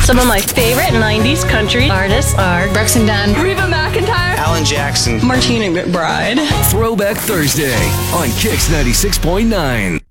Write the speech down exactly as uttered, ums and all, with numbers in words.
Some of my favorite nineties country artists are Rex and Dan, Reba McEntire, Alan Jackson, Martina McBride. Throwback Thursday on Kix ninety-six point nine.